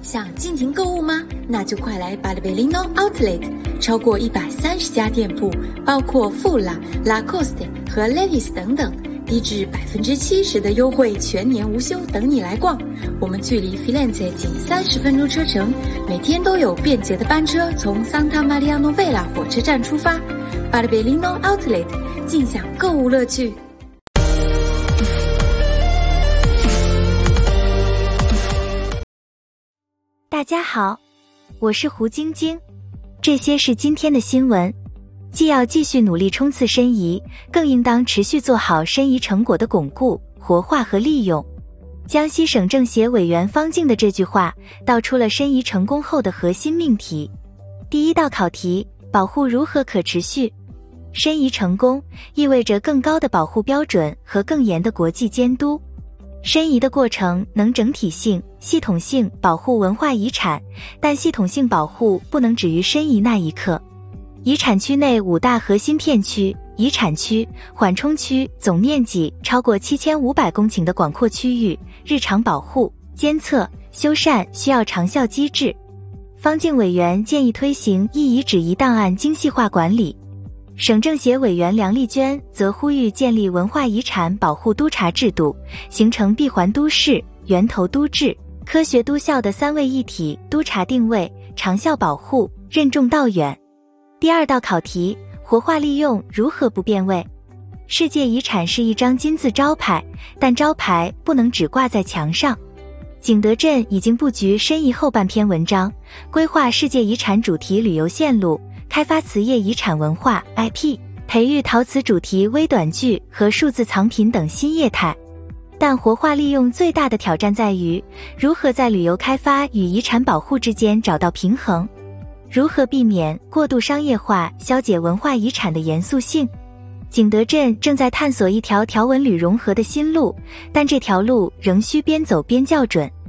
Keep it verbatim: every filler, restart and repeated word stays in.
想尽情购物吗？那就快来Balbellino Outlet， 超过一百三十家店铺，包括富拉、Lacoste 和 Levi's 等等，低至百分之七十的优惠，全年无休，等你来逛。我们距离 Firenze 仅三十分钟车程，每天都有便捷的班车从 Santa Maria Novella 火车站出发。Balbellino Outlet， 尽享购物乐趣。 大家好，我是胡晶晶，这些是今天的新闻。既要继续努力冲刺申遗，更应当持续做好申遗成果的巩固、活化和利用。江西省政协委员方静的这句话道出了申遗成功后的核心命题。第一道考题：保护如何可持续？申遗成功意味着更高的保护标准和更严的国际监督。申遗的过程能整体性、系统性保护文化遗产，但系统性保护不能止于申遗那一刻。遗产区内五大核心片区、遗产区、缓冲区总面积超过七千五百公顷的广阔区域，日常保护、监测、修缮需要长效机制。方静委员建议推行一遗址一档案精细化管理。省政协委员梁丽娟则呼吁建立文化遗产保护督察制度，形成闭环都市、源头都治、科学都校的三位一体督察定位，长效保护，任重道远。第二道考题：活化利用如何不变味？世界遗产是一张金字招牌，但招牌不能只挂在墙上。景德镇已经布局申遗后半篇文章，规划世界遗产主题旅游线路，开发瓷业遗产文化 I P， 培育陶瓷主题微短剧和数字藏品等新业态。但活化利用最大的挑战在于，如何在旅游开发与遗产保护之间找到平衡，如何避免过度商业化消解文化遗产的严肃性。景德镇正在探索一条条文旅融合的新路，但这条路仍需边走边校准。